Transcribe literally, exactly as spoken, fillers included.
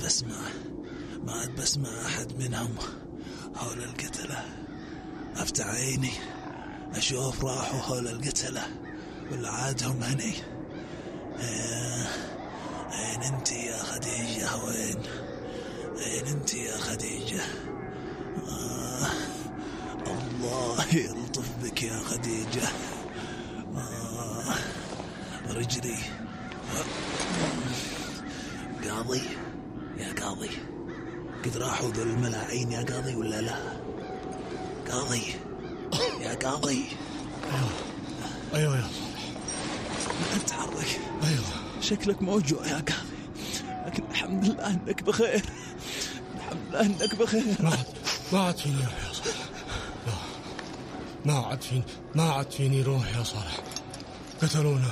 بسمع ما عاد بسمع أحد منهم حول القتلة. أفتح عيني أشوف راحوا حول القتلة ولا عادهم هني. أين أنت يا خديجة؟ وين أين أنت يا خديجة؟ آه الله يلطف بك يا خديجة. آه رجلي. قاضي يا قاضي، قد راحوا ذو الملاعين يا قاضي ولا لا؟ قاضي يا قاضي. أيوة أيوة يا صالح، لا تتحرك. أيوة شكلك موجوع يا قاضي، لكن الحمد لله أنك بخير. الحمد لله أنك بخير. ما عاد ما عاد فيني روح يا صالح. لا ما عاد فيني ما عاد فيني روح يا صالح. قتلونا